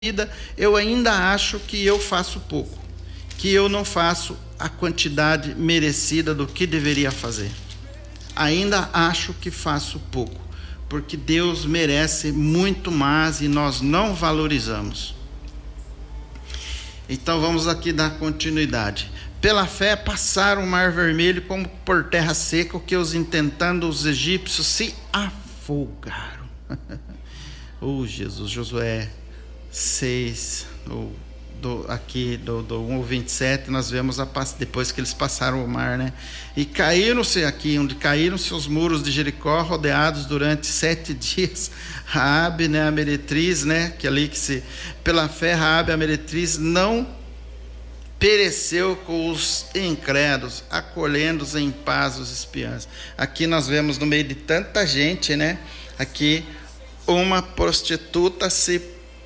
vida, eu ainda acho que eu faço pouco, que eu não faço a quantidade merecida do que deveria fazer. Ainda acho que faço pouco, porque Deus merece muito mais e nós não valorizamos. Então vamos aqui dar continuidade. Pela fé passaram o Mar Vermelho como por terra seca, o que os intentando os egípcios se afogaram. Oh Jesus, Josué 6, aqui do 1 ao 27, nós vemos depois que eles passaram o mar, né? E caíram-se aqui, onde caíram-se os muros de Jericó, rodeados durante 7 dias. Raabe, né, a meretriz, né, pela fé Raabe, a meretriz, não pereceu com os incrédulos, acolhendo-os em paz os espiãs. Aqui nós vemos, no meio de tanta gente, né, aqui uma prostituta se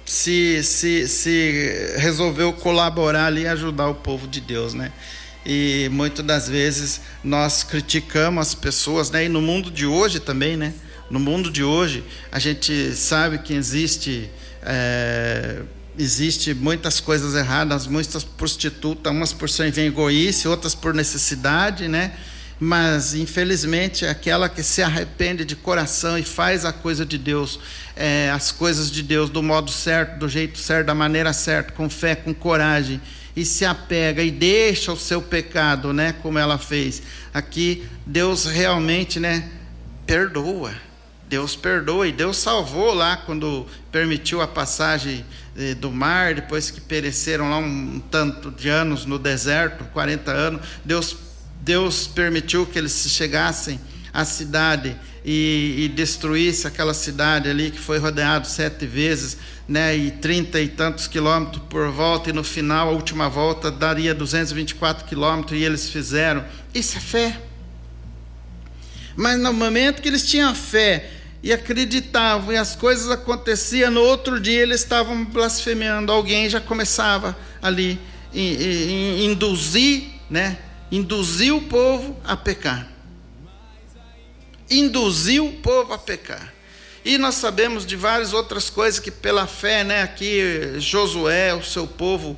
resolveu colaborar ali e ajudar o povo de Deus, né? E muitas das vezes nós criticamos as pessoas, né? E no mundo de hoje também, né? No mundo de hoje a gente sabe que existe muitas coisas erradas, muitas prostitutas, umas por serem egoístas, outras por necessidade, né? Mas infelizmente aquela que se arrepende de coração e faz a coisa de Deus, as coisas de Deus do modo certo, do jeito certo, da maneira certa, com fé, com coragem, e se apega e deixa o seu pecado, né, como ela fez aqui, Deus realmente, né, perdoa. Deus perdoa, e Deus salvou lá quando permitiu a passagem do mar, depois que pereceram lá um tanto de anos no deserto, 40 anos, Deus permitiu que eles chegassem à cidade e destruísse aquela cidade ali que foi rodeado 7 vezes, né, e 30 e tantos quilômetros por volta, e no final, a última volta, daria 224 quilômetros, e eles fizeram. Isso é fé. Mas no momento que eles tinham fé e acreditavam, e as coisas aconteciam, no outro dia eles estavam blasfemando, alguém já começava ali induzir o povo a pecar. Induziu o povo a pecar. E nós sabemos de várias outras coisas que pela fé, né, aqui Josué, o seu povo,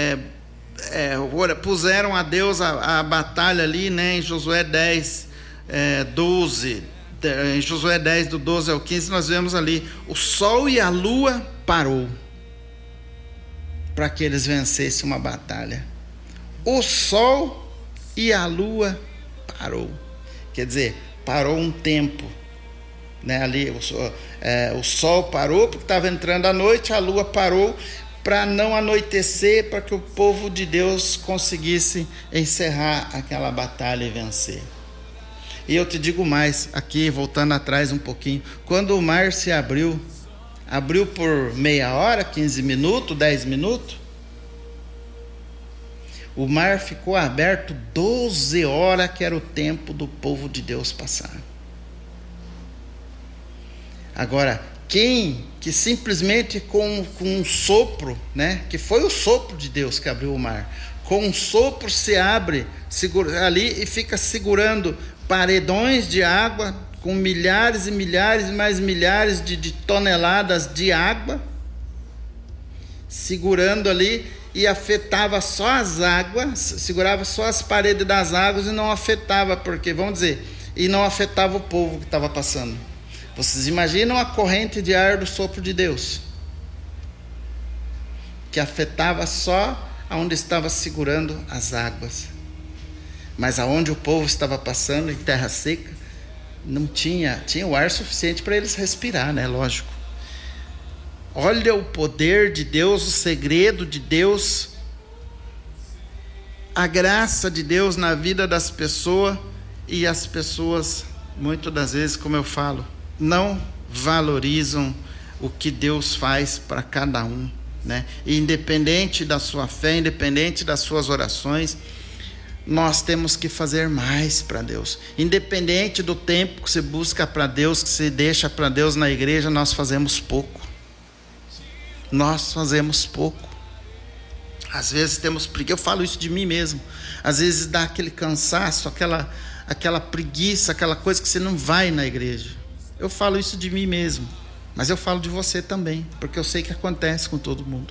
puseram a Deus a batalha ali, né, em Josué 10, 12. Em Josué 10, do 12 ao 15, nós vemos ali, o sol e a lua parou para que eles vencessem uma batalha. O sol e a lua parou, quer dizer, parou um tempo, né? Ali o sol parou porque estava entrando a noite, a lua parou para não anoitecer, para que o povo de Deus conseguisse encerrar aquela batalha e vencer. E eu te digo mais, aqui voltando atrás um pouquinho, quando o mar se abriu por meia hora, 15 minutos, 10 minutos, o mar ficou aberto 12 horas, que era o tempo do povo de Deus passar. Agora, quem que simplesmente com um sopro, né, que foi o sopro de Deus que abriu o mar, com um sopro se abre ali e fica segurando paredões de água, com milhares e milhares e mais milhares de toneladas de água, segurando ali, e afetava só as águas, segurava só as paredes das águas, e não afetava, porque, vamos dizer, e não afetava o povo que estava passando. Vocês imaginam a corrente de ar do sopro de Deus, que afetava só aonde estava segurando as águas, mas aonde o povo estava passando, em terra seca, não tinha o ar suficiente para eles respirar, né? Lógico. Olha o poder de Deus, o segredo de Deus, a graça de Deus na vida das pessoas, e as pessoas, muitas das vezes, como eu falo, não valorizam o que Deus faz para cada um, né? E independente da sua fé, independente das suas orações, nós temos que fazer mais para Deus. Independente do tempo que você busca para Deus, que você deixa para Deus na igreja, nós fazemos pouco. Nós fazemos pouco. Às vezes temos preguiça, eu falo isso de mim mesmo. Às vezes dá aquele cansaço, aquela preguiça, aquela coisa que você não vai na igreja. Eu falo isso de mim mesmo. Mas eu falo de você também, porque eu sei que acontece com todo mundo.